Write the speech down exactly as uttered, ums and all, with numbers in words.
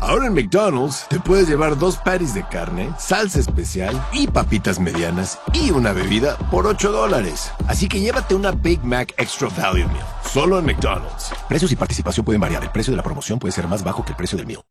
Ahora en McDonald's te puedes llevar dos patties de carne, salsa especial y papitas medianas y una bebida por ocho dólares. Así que llévate una Big Mac Extra Value Meal. Solo en McDonald's. Precios y participación pueden variar. El precio de la promoción puede ser más bajo que el precio del meal.